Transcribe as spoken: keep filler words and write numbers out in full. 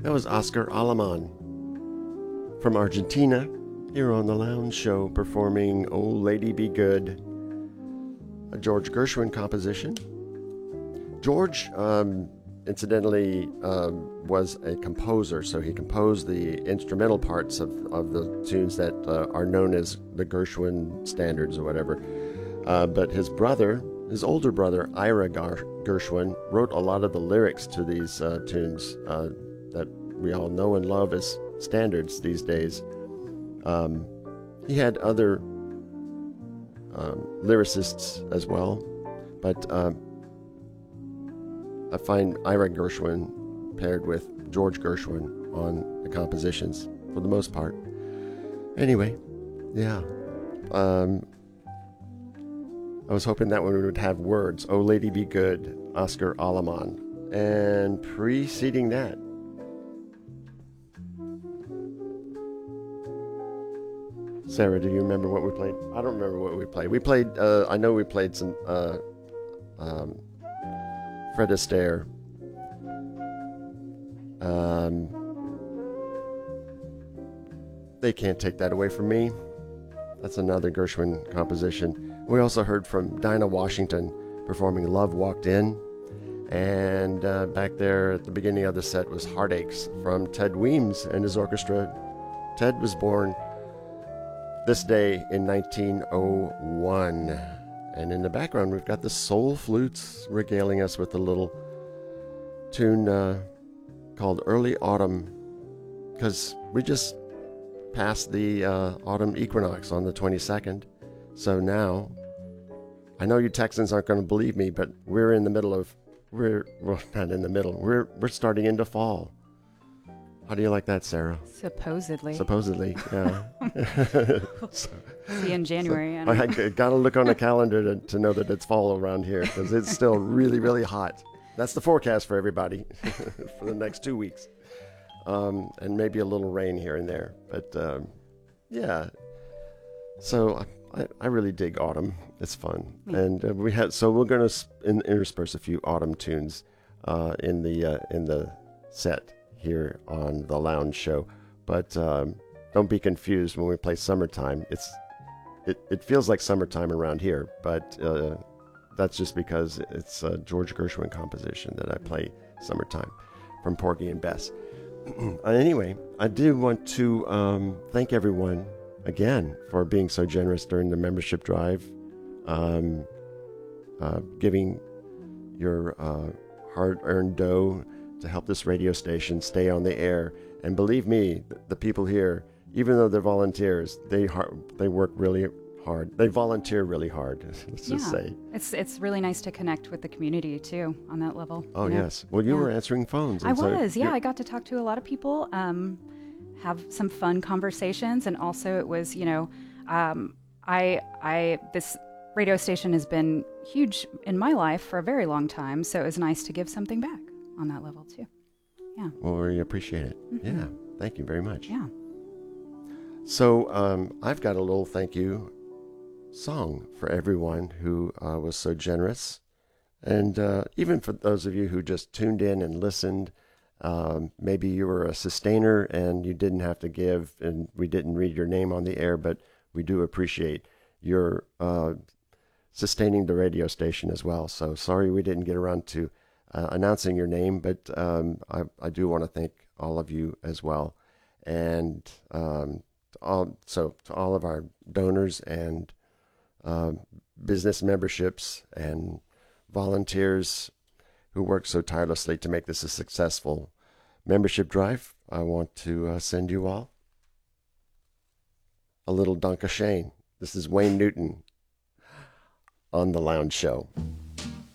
That was Oscar Aleman from Argentina, here on the Lounge Show, performing "Oh Lady Be Good," a George Gershwin composition. George, um, incidentally, um, was a composer, so he composed the instrumental parts of, of the tunes that uh, are known as the Gershwin standards or whatever. Uh, but his brother, his older brother, Ira Gar- Gershwin, wrote a lot of the lyrics to these uh, tunes uh, that we all know and love as standards these days. Um, he had other um, lyricists as well, but um, I find Ira Gershwin paired with George Gershwin on the compositions for the most part. Anyway, yeah. Um, I was hoping that one would have words. "Oh Lady Be Good," Oscar Aleman. And preceding that, Sarah, do you remember what we played? I don't remember what we played. We played, uh, I know we played some uh, um, Fred Astaire. Um, They Can't Take That Away From Me. That's another Gershwin composition. We also heard from Dinah Washington performing "Love Walked In." And uh, back there at the beginning of the set was "Heartaches" from Ted Weems and his orchestra. Ted was born this day in nineteen oh one. And in the background, we've got the soul flutes regaling us with a little tune uh, called "Early Autumn," because we just passed the uh, autumn equinox on the twenty-second. So now, I know you Texans aren't going to believe me, but we're in the middle of, we're, well, not in the middle, we're, we're starting into fall. How do you like that, Sarah? Supposedly. Supposedly, yeah. so, See in January. So, I, I got to look on the calendar to, to know that it's fall around here, because it's still really, really hot. That's the forecast for everybody for the next two weeks. Um, and maybe a little rain here and there. But, um, yeah. So I, I really dig autumn. It's fun. Mm. And uh, we had, so we're going to intersperse a few autumn tunes uh, in the uh, in the set here on the Lounge Show. But um, don't be confused when we play "Summertime." It's it, it feels like summertime around here, but uh, that's just because it's a George Gershwin composition that I play "Summertime" from Porgy and Bess. Anyway, I do want to um, thank everyone again for being so generous during the membership drive, um, uh, giving your uh, hard-earned dough to help this radio station stay on the air. And believe me, the, the people here, even though they're volunteers, they har- they work really hard. They volunteer really hard, let's yeah. just say. It's it's really nice to connect with the community, too, on that level. Oh, you know? yes. Well, you yeah. were answering phones. I so was, yeah. I got to talk to a lot of people, um, have some fun conversations, and also it was, you know, um, I I this radio station has been huge in my life for a very long time, so it was nice to give something back on that level, too. Yeah. Well, we appreciate it. Mm-hmm. Yeah. Thank you very much. Yeah. So um, I've got a little thank you song for everyone who uh, was so generous. And uh, even for those of you who just tuned in and listened, um, maybe you were a sustainer and you didn't have to give and we didn't read your name on the air, but we do appreciate your uh, sustaining the radio station as well. So sorry we didn't get around to uh, announcing your name, but um, I, I do want to thank all of you as well. And um, to all, so to all of our donors and uh, business memberships and volunteers who work so tirelessly to make this a successful membership drive, I want to uh, send you all a little Danke Shane. This is Wayne Newton on The Lounge Show.